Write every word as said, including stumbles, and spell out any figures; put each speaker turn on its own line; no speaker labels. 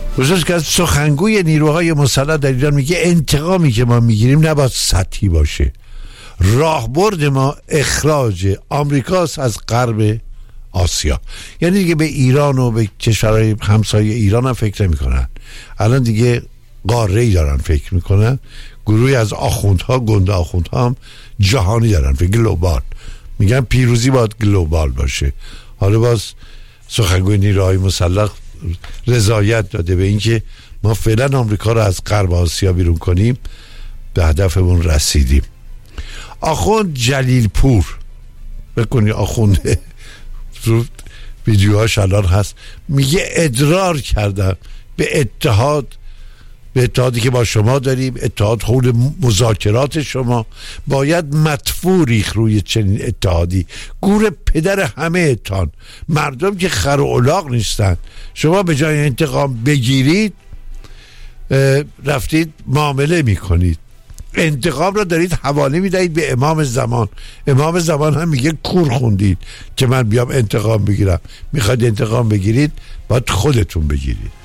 خصوص که سخنگوی نیروهای مسلح در ایران میگه انتقامی که ما میگیریم نباید سطحی باشه. راهبرد ما اخراج آمریکاست از غرب آسیا. یعنی دیگه به ایران و به کشورهای همسایه ایران هم فکر نمی کنن. الان دیگه قاره‌ای دارن فکر میکنن. گروهی از آخوندها، گنده آخوندها هم جهانی دارن فکر، گلوبال میگن پیروزی باید گلوبال باشه. حالا باز سخنگوی نیروهای مسلح رضایت داده به اینکه ما فعلا آمریکا رو از غرب آسیا بیرون کنیم، به هدفمون رسیدیم. آخوند جلیل پور بکنی، آخونده رو ویدیوهاش الان هست، میگه ادرار کردم به اتحاد، به اتحادی که با شما داریم، اتحاد حول مذاکرات شما، باید مدفوع ریخت روی چنین اتحادی. گور پدر همه اتحاد، مردم که خر و الاغ نیستن. شما به جای انتقام بگیرید رفتید معامله میکنید، انتقام را دارید حواله میدهید به امام زمان. امام زمان هم میگه کور خوندید که من بیام انتقام بگیرم. میخواید انتقام بگیرید باید خودتون بگیرید.